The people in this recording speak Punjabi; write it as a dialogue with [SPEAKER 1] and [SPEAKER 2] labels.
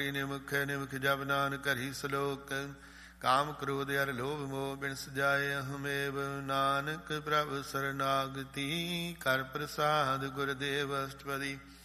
[SPEAKER 1] ਕਰੀ ਨਿਮਖ ਨਿਮਖ ਜਬ ਨਾਨਕ ਹਰਿ ਸਲੋਕ। ਕਾਮ ਕ੍ਰੋਧ ਅਰ ਲੋਭ ਮੋਹ ਬਿਨ ਸਜਾਏ ਅਹਮੇਵ। ਨਾਨਕ ਪ੍ਰਭ ਸਰਨਾਗਤੀ ਕਰ ਪ੍ਰਸਾਦ ਗੁਰਦੇਵ ਅਸ਼ਟਪਦੀ।